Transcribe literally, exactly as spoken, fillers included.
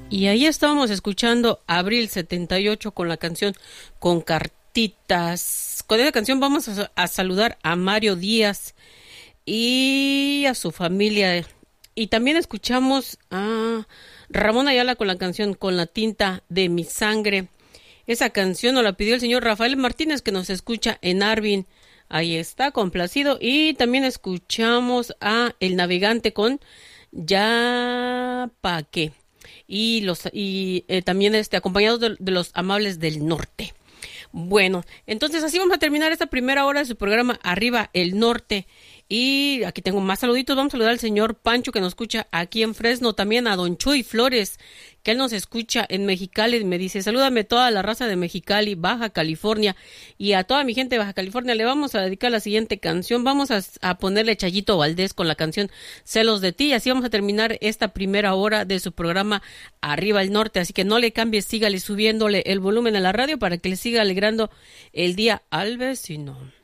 Y ahí estábamos escuchando Abril setenta y ocho con la canción Con Cartitas. Con esa canción vamos a, a saludar a Mario Díaz y a su familia. Y también escuchamos a Ramón Ayala con la canción Con la tinta de mi sangre. Esa canción nos la pidió el señor Rafael Martínez, que nos escucha en Arvin. Ahí está, complacido. Y también escuchamos a El Navegante con Ya Pa' qué. Y los y eh, también este acompañados de, de los Amables del Norte. Bueno, entonces así vamos a terminar esta primera hora de su programa Arriba el Norte. Y aquí tengo más saluditos. Vamos a saludar al señor Pancho, que nos escucha aquí en Fresno. También a don Chuy Flores, que él nos escucha en Mexicali. Me dice, salúdame toda la raza de Mexicali, Baja California. Y a toda mi gente de Baja California le vamos a dedicar la siguiente canción. Vamos a, a ponerle Chayito Valdés con la canción Celos de ti. Y así vamos a terminar esta primera hora de su programa Arriba el Norte. Así que no le cambies, sígale subiéndole el volumen a la radio para que le siga alegrando el día al vecino.